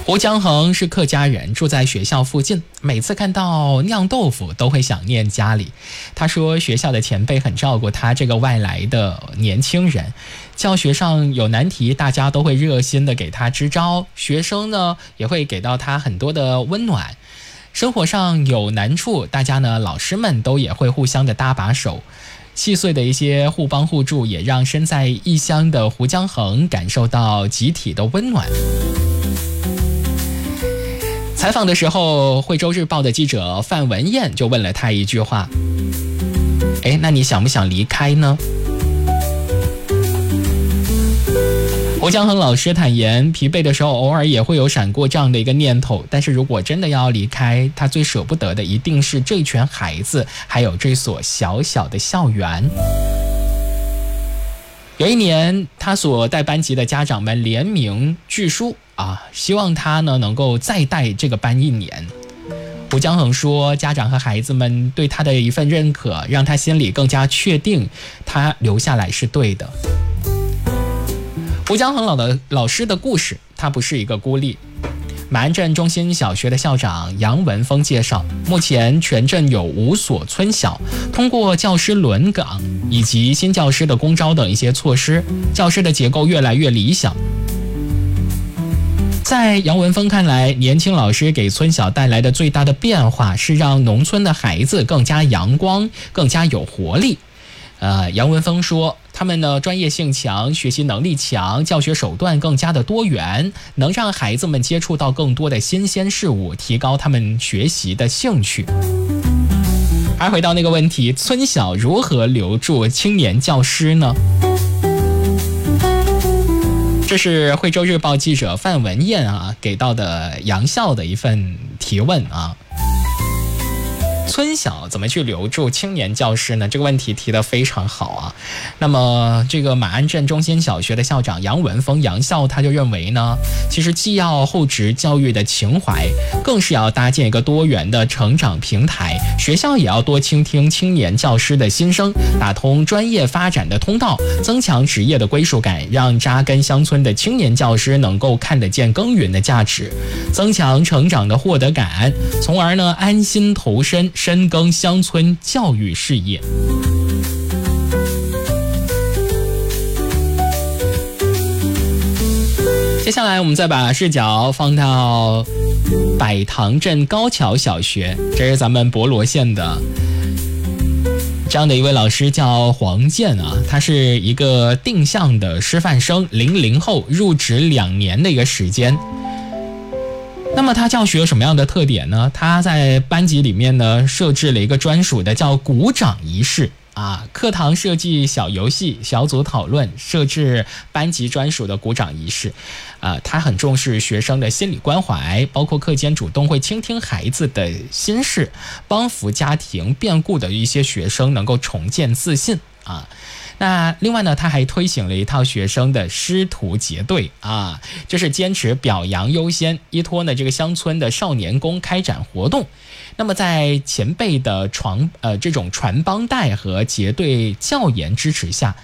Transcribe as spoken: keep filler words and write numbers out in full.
胡江衡是客家人，住在学校附近，每次看到酿豆腐都会想念家里。他说学校的前辈很照顾他这个外来的年轻人，教学上有难题大家都会热心的给他支招，学生呢也会给到他很多的温暖。生活上有难处，大家呢老师们都也会互相的搭把手，细碎的一些互帮互助，也让身在异乡的胡江衡感受到集体的温暖。采访的时候，惠州日报的记者范文燕就问了他一句话：哎，那你想不想离开呢？胡江衡老师坦言，疲惫的时候偶尔也会有闪过这样的一个念头，但是如果真的要离开，他最舍不得的一定是这群孩子，还有这所小小的校园。有一年，他所带班级的家长们联名聚书啊，希望他呢能够再带这个班一年。胡江衡说，家长和孩子们对他的一份认可，让他心里更加确定他留下来是对的。胡江衡老的老师的故事，他不是一个孤立。马鞍镇中心小学的校长杨文峰介绍，目前全镇有五所村小，通过教师轮岗以及新教师的公招等一些措施，教师的结构越来越理想。在杨文峰看来，年轻老师给村小带来的最大的变化是让农村的孩子更加阳光，更加有活力。呃，杨文峰说，他们呢专业性强，学习能力强，教学手段更加的多元，能让孩子们接触到更多的新鲜事物，提高他们学习的兴趣。而回到那个问题，村小如何留住青年教师呢？这是惠州日报记者范文燕啊给到的杨校的一份提问啊。村小怎么去留住青年教师呢？这个问题提得非常好啊。那么这个马鞍镇中心小学的校长杨文峰杨校他就认为呢，其实既要厚植教育的情怀，更是要搭建一个多元的成长平台，学校也要多倾听青年教师的心声，打通专业发展的通道，增强职业的归属感，让扎根乡村的青年教师能够看得见耕耘的价值，增强成长的获得感，从而呢安心投身深耕乡村教育事业。接下来我们再把视角放到百塘镇高桥小学，这是咱们博罗县的这样的一位老师叫黄健啊，他是一个定向的师范生，零零后，入职两年的一个时间。那么他教学有什么样的特点呢？他在班级里面呢设置了一个专属的叫鼓掌仪式啊，课堂设计小游戏、小组讨论，设置班级专属的鼓掌仪式。啊，他很重视学生的心理关怀，包括课间主动会倾听孩子的心事，帮扶家庭变故的一些学生能够重建自信啊。那另外呢，他还推行了一套学生的师徒结对啊，就是坚持表扬优先，依托呢这个乡村的少年宫开展活动。那么在前辈的传呃这种传帮带和结对教研支持下，